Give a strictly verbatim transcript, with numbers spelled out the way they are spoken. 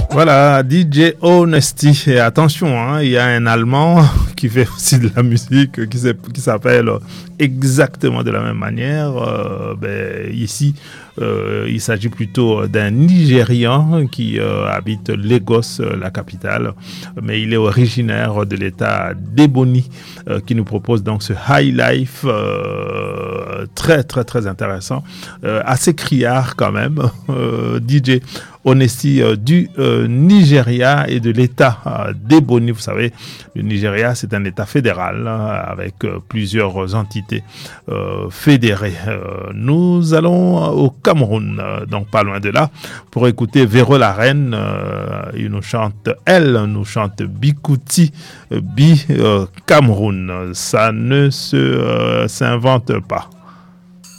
Voilà, D J Honesty. Et attention, hein, il y a un Allemand qui fait aussi de la musique qui, qui s'appelle exactement de la même manière. Euh, ben, ici, euh, il s'agit plutôt d'un Nigérian qui euh, habite Lagos, la capitale, mais il est originaire de l'État d'Ebony, euh, qui nous propose donc ce High Life euh, très très très intéressant, euh, assez criard quand même. Euh, D J Honesty euh, du euh, Nigeria et de l'État euh, d'Ebony. Vous savez, le Nigeria, c'est un État fédéral euh, avec euh, plusieurs entités euh, fédérées. Euh, nous allons au Cameroun, euh, donc pas loin de là, pour écouter Véro la Reine. Euh, il nous chante, elle nous chante Bikouti, euh, Bi euh, Cameroun. Ça ne se euh, s'invente pas.